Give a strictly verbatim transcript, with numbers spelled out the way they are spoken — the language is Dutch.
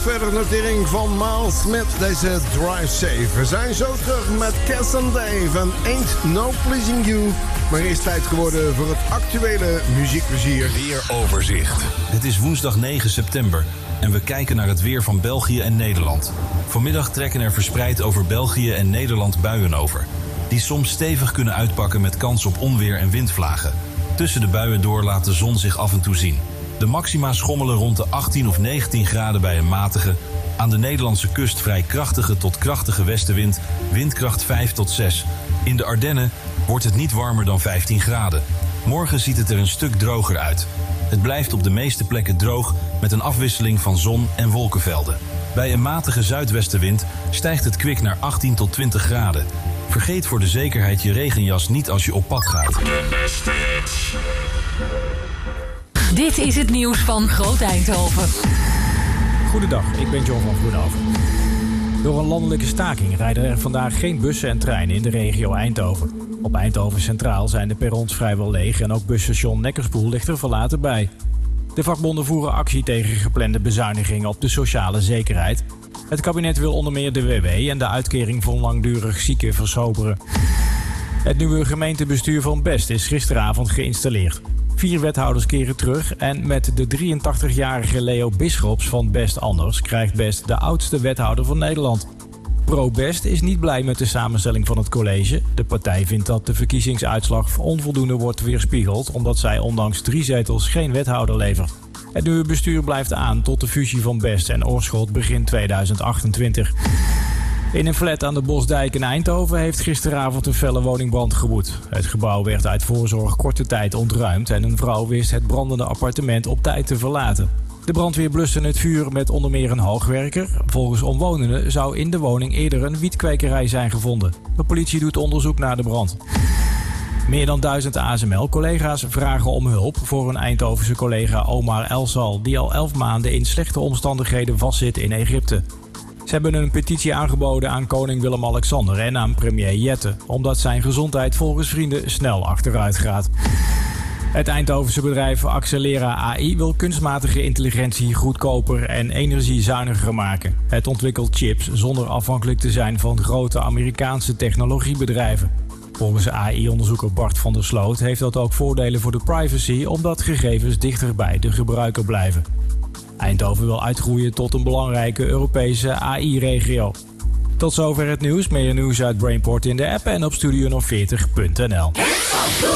Verder notering van Miles met deze Drive Safe. We zijn zo terug met Cass and Dave en Ain't No Pleasing You. Maar is tijd geworden voor het actuele muziekplezier. Weeroverzicht. Het is woensdag negen september en we kijken naar het weer van België en Nederland. Vanmiddag trekken er verspreid over België en Nederland buien over, die soms stevig kunnen uitpakken met kans op onweer en windvlagen. Tussen de buien door laat de zon zich af en toe zien. De maxima schommelen rond de achttien of negentien graden bij een matige, aan de Nederlandse kust vrij krachtige tot krachtige westenwind, windkracht vijf tot zes. In de Ardennen wordt het niet warmer dan vijftien graden. Morgen ziet het er een stuk droger uit. Het blijft op de meeste plekken droog met een afwisseling van zon en wolkenvelden. Bij een matige zuidwestenwind stijgt het kwik naar achttien tot twintig graden. Vergeet voor de zekerheid je regenjas niet als je op pad gaat. Dit is het nieuws van Groot Eindhoven. Goedendag, ik ben John van Groenhoven. Door een landelijke staking rijden er vandaag geen bussen en treinen in de regio Eindhoven. Op Eindhoven Centraal zijn de perrons vrijwel leeg en ook busstation Neckerspoel ligt er verlaten bij. De vakbonden voeren actie tegen geplande bezuinigingen op de sociale zekerheid. Het kabinet wil onder meer de W W en de uitkering voor langdurig zieken versoberen. Het nieuwe gemeentebestuur van Best is gisteravond geïnstalleerd. Vier wethouders keren terug en met de drieëntachtigjarige Leo Bisschops van Best Anders krijgt Best de oudste wethouder van Nederland. Pro-Best is niet blij met de samenstelling van het college. De partij vindt dat de verkiezingsuitslag onvoldoende wordt weerspiegeld, omdat zij ondanks drie zetels geen wethouder levert. Het nieuwe bestuur blijft aan tot de fusie van Best en Oorschot begin tweeduizend achtentwintig. In een flat aan de Bosdijk in Eindhoven heeft gisteravond een felle woningbrand gewoed. Het gebouw werd uit voorzorg korte tijd ontruimd en een vrouw wist het brandende appartement op tijd te verlaten. De brandweer bluste het vuur met onder meer een hoogwerker. Volgens omwonenden zou in de woning eerder een wietkwekerij zijn gevonden. De politie doet onderzoek naar de brand. Meer dan duizend A S M L-collega's vragen om hulp voor een Eindhovense collega Omar Elsal, die al elf maanden in slechte omstandigheden vastzit in Egypte. Ze hebben een petitie aangeboden aan koning Willem-Alexander en aan premier Jette, omdat zijn gezondheid volgens vrienden snel achteruit gaat. Het Eindhovense bedrijf Accelera A I wil kunstmatige intelligentie goedkoper en energiezuiniger maken. Het ontwikkelt chips zonder afhankelijk te zijn van grote Amerikaanse technologiebedrijven. Volgens A I-onderzoeker Bart van der Sloot heeft dat ook voordelen voor de privacy, omdat gegevens dichter bij de gebruiker blijven. Eindhoven wil uitgroeien tot een belangrijke Europese A I-regio. Tot zover het nieuws. Meer nieuws uit Brainport in de app en op studio veertig punt n l.